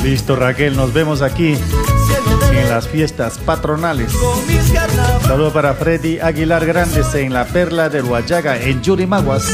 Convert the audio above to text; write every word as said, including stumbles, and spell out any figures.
Listo, Raquel, nos vemos aquí en las fiestas patronales. Saludo para Freddy Aguilar Grandes en la Perla del Huallaga, en Yurimaguas.